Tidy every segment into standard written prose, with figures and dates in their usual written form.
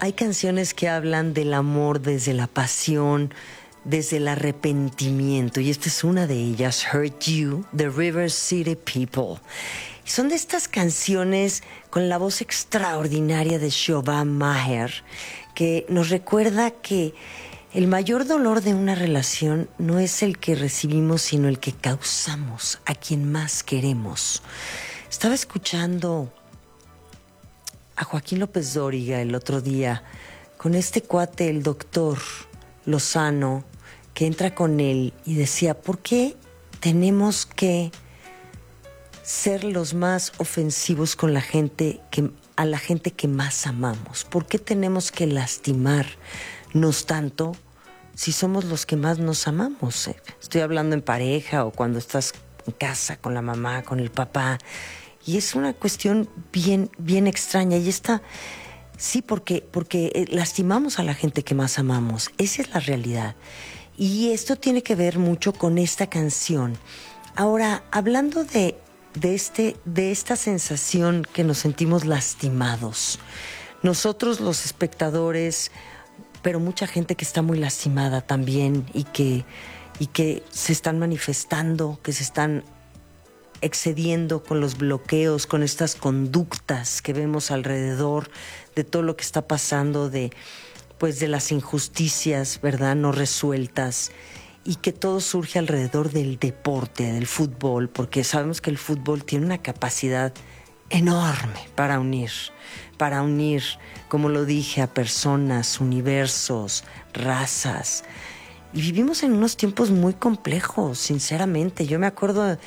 hay canciones que hablan del amor desde la pasión, desde el arrepentimiento, y esta es una de ellas, Hurt You, The River City People. Y son de estas canciones con la voz extraordinaria de Siobhan Maher, que nos recuerda que el mayor dolor de una relación no es el que recibimos, sino el que causamos a quien más queremos. Estaba escuchando a Joaquín López Dóriga el otro día con este cuate, el doctor Lozano, que entra con él y decía, ¿por qué tenemos que ser los más ofensivos con la gente a la gente que más amamos? ¿Por qué tenemos que lastimarnos tanto si somos los que más nos amamos? Estoy hablando en pareja o cuando estás en casa con la mamá, con el papá. Y es una cuestión bien extraña. Y está, sí, porque lastimamos a la gente que más amamos. Esa es la realidad. Y esto tiene que ver mucho con esta canción. Ahora, hablando de esta sensación que nos sentimos lastimados, nosotros los espectadores, pero mucha gente que está muy lastimada también y que se están manifestando, que se están excediendo con los bloqueos, con estas conductas que vemos alrededor de todo lo que está pasando, de las injusticias, ¿verdad?, no resueltas, y que todo surge alrededor del deporte, del fútbol, porque sabemos que el fútbol tiene una capacidad enorme para unir, como lo dije, a personas, universos, razas. Y vivimos en unos tiempos muy complejos, sinceramente. Yo me acuerdo,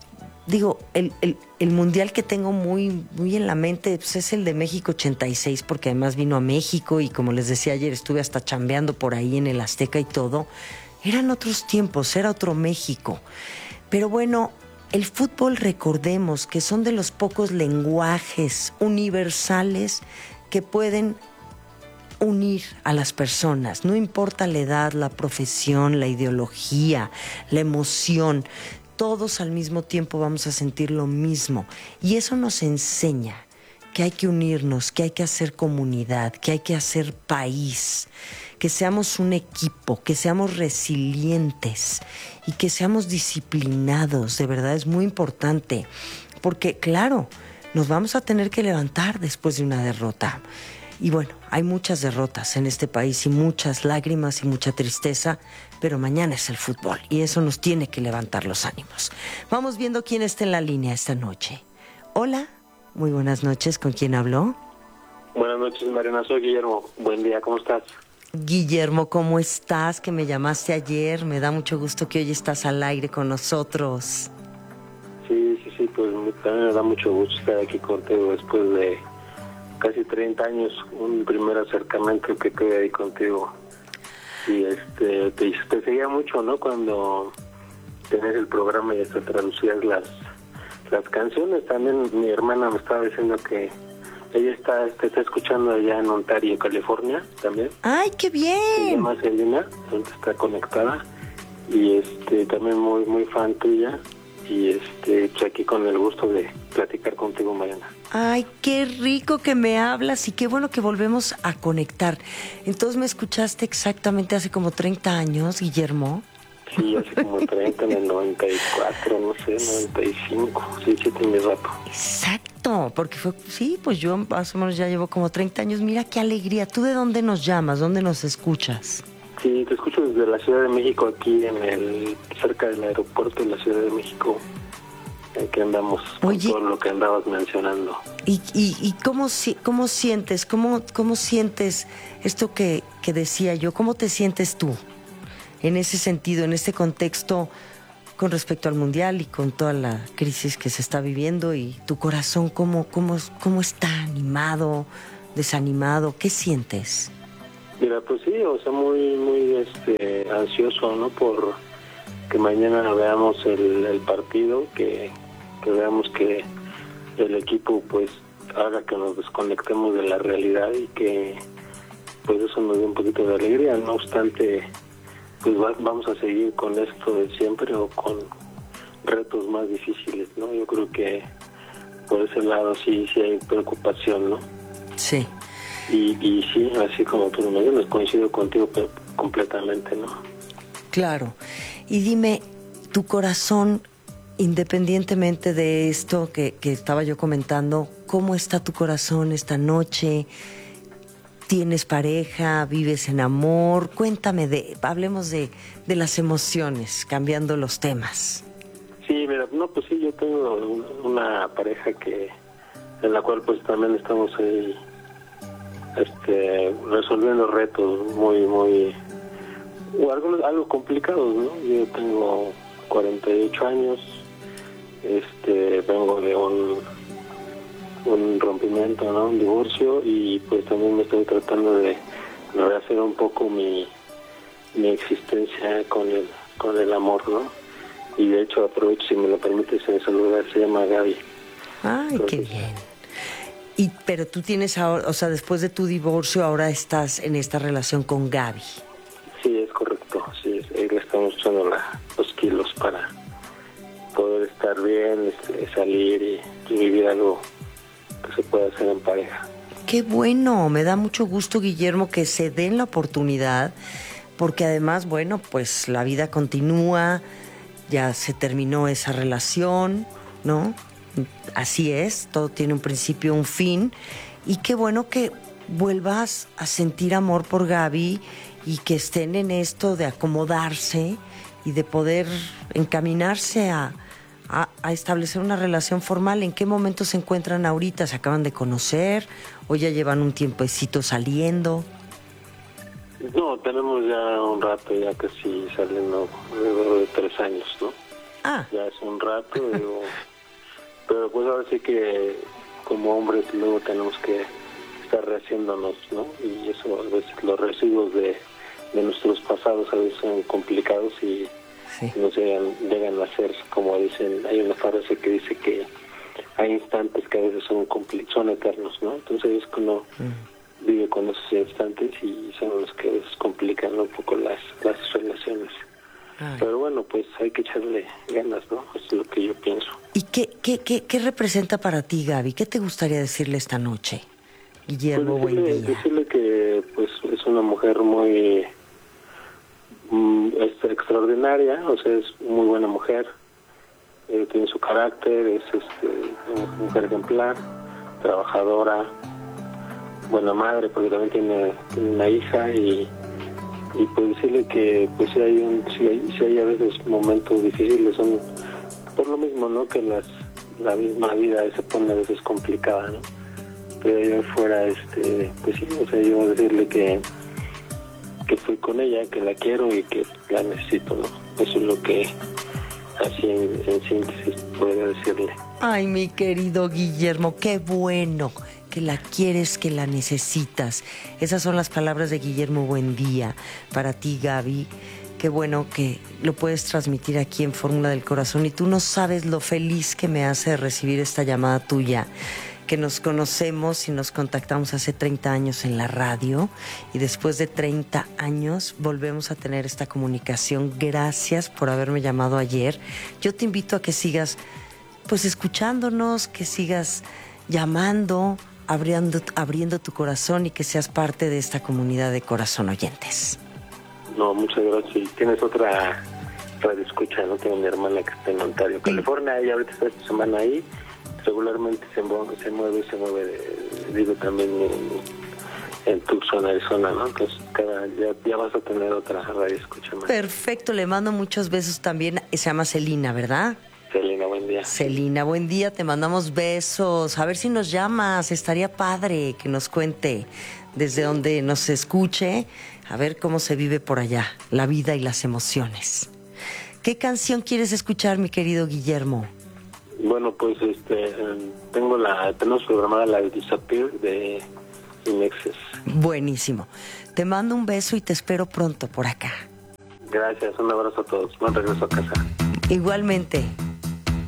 el mundial que tengo muy en la mente pues es el de México 86, porque además vino a México y como les decía ayer, estuve hasta chambeando por ahí en el Azteca y todo. Eran otros tiempos, era otro México. Pero bueno, el fútbol, recordemos que son de los pocos lenguajes universales que pueden unir a las personas. No importa la edad, la profesión, la ideología, la emoción. Todos al mismo tiempo vamos a sentir lo mismo. Y eso nos enseña que hay que unirnos, que hay que hacer comunidad, que hay que hacer país, que seamos un equipo, que seamos resilientes y que seamos disciplinados. De verdad es muy importante, porque claro, nos vamos a tener que levantar después de una derrota. Y bueno, hay muchas derrotas en este país y muchas lágrimas y mucha tristeza, pero mañana es el fútbol y eso nos tiene que levantar los ánimos. Vamos viendo quién está en la línea esta noche. Hola, muy buenas noches, ¿con quién habló? Buenas noches, Mariana, soy Guillermo. Buen día, ¿cómo estás? Guillermo, ¿cómo estás? Que me llamaste ayer, me da mucho gusto que hoy estás al aire con nosotros. Sí, pues también me da mucho gusto estar aquí contigo después de casi 30 años, un primer acercamiento que tuve ahí contigo. Y te seguía mucho, ¿no? Cuando tenés el programa y hasta traducías las canciones. También mi hermana me estaba diciendo que ella está escuchando allá en Ontario, California, también. ¡Ay, qué bien! Se llama Selena, está conectada. Y también muy fan tuya. Y pues aquí con el gusto de platicar contigo, Mariana. Ay, qué rico que me hablas y qué bueno que volvemos a conectar. Entonces, ¿me escuchaste exactamente hace como 30 años, Guillermo? Sí, hace como 30, en el 94, no sé, 95, sí, tiene rato. Exacto, porque pues yo más o menos ya llevo como 30 años. Mira qué alegría. ¿Tú de dónde nos llamas? ¿Dónde nos escuchas? Sí, te escucho desde la Ciudad de México, aquí cerca del aeropuerto de la Ciudad de México. Aquí andamos con todo lo que andabas mencionando. ¿Y cómo sientes? ¿Cómo sientes esto que decía yo? ¿Cómo te sientes tú en ese sentido, en este contexto con respecto al mundial y con toda la crisis que se está viviendo? Y tu corazón, ¿cómo está? ¿Animado? ¿Desanimado? ¿Qué sientes? Mira, pues sí, o sea, muy ansioso, ¿no? Por que mañana veamos el partido, que veamos que el equipo pues haga que nos desconectemos de la realidad y que pues eso nos dé un poquito de alegría. No obstante, pues vamos a seguir con esto de siempre o con retos más difíciles, ¿no? Yo creo que por ese lado sí hay preocupación, ¿no? Sí. Y sí, así como tú lo mencionas, coincido contigo completamente, ¿no? Claro. Y dime, tu corazón, independientemente de esto que estaba yo comentando, ¿cómo está tu corazón esta noche? ¿Tienes pareja? ¿Vives en amor? Cuéntame, hablemos de las emociones, cambiando los temas. Sí, mira, no, pues sí, yo tengo una pareja en la cual pues también estamos ahí resolviendo retos muy o algo complicados, ¿no? Yo tengo 48 años, vengo de un rompimiento, ¿no? Un divorcio, y pues también me estoy tratando de rehacer un poco mi existencia con el amor, ¿no? Y de hecho aprovecho, si me lo permites, en ese lugar se llama Gaby. Ay, entonces, qué bien. Pero tú tienes ahora, o sea, después de tu divorcio, ahora estás en esta relación con Gaby. Sí, es correcto. Sí, le estamos echando los kilos para poder estar bien, salir y vivir algo que se pueda hacer en pareja. Qué bueno, me da mucho gusto, Guillermo, que se den la oportunidad, porque además, bueno, pues la vida continúa, ya se terminó esa relación, ¿no? Así es, todo tiene un principio, un fin, y qué bueno que vuelvas a sentir amor por Gaby y que estén en esto de acomodarse y de poder encaminarse a establecer una relación formal. ¿En qué momento se encuentran ahorita? ¿Se acaban de conocer o ya llevan un tiempecito saliendo? No, tenemos ya un rato, ya casi saliendo, alrededor de 3 años, ¿no? Ya es un rato, digo, pero pues ahora sí que como hombres luego tenemos que estar rehaciéndonos, ¿no? Y eso, a veces los residuos de nuestros pasados a veces son complicados y sí, nos llegan a ser, como dicen, hay una frase que dice que hay instantes que a veces son eternos, ¿no? Entonces es cuando vive con esos instantes y son los que a veces complican un poco las relaciones. Ay. Pero bueno, pues hay que echarle ganas, ¿no? Eso es lo que yo pienso. ¿Y qué representa para ti, Gaby? ¿Qué te gustaría decirle esta noche, Guillermo? Pues buen día. Decirle que pues es una mujer muy extraordinaria, o sea, es muy buena mujer, tiene su carácter, es una mujer ejemplar, trabajadora, buena madre, porque también tiene una hija, y pues decirle que pues si hay a veces momentos difíciles, son por lo mismo, ¿no? Que la misma vida se pone a veces complicada, ¿no? Pero ahí afuera, pues sí, o sea, yo decirle que estoy con ella, que la quiero y que la necesito, ¿no? Eso es lo que así en síntesis podría decirle. Ay, mi querido Guillermo, qué bueno que la quieres, que la necesitas. Esas son las palabras de Guillermo Buendía para ti, Gaby. Qué bueno que lo puedes transmitir aquí en Fórmula del Corazón, y tú no sabes lo feliz que me hace recibir esta llamada tuya, que nos conocemos y nos contactamos hace 30 años en la radio, y después de 30 años volvemos a tener esta comunicación. Gracias por haberme llamado ayer. Yo te invito a que sigas pues escuchándonos, que sigas llamando, abriendo tu corazón, y que seas parte de esta comunidad de Corazón Oyentes. No, muchas gracias. Y tienes otra radio escucha, ¿no? Tengo mi hermana que está en Ontario, California, ella ahorita está esta semana ahí. Regularmente se mueve, digo, también en Tucson, Arizona, ¿no? Entonces ya vas a tener otra radio escucha más. Perfecto, le mando muchos besos también. Se llama Celina, ¿verdad? Celina, buen día. Celina, buen día, te mandamos besos. A ver si nos llamas, estaría padre que nos cuente desde donde nos escuche, a ver cómo se vive por allá, la vida y las emociones. ¿Qué canción quieres escuchar, mi querido Guillermo? Bueno, pues tenemos programada la de Disappear de Inexes. Buenísimo. Te mando un beso y te espero pronto por acá. Gracias, un abrazo a todos. Buen regreso a casa. Igualmente.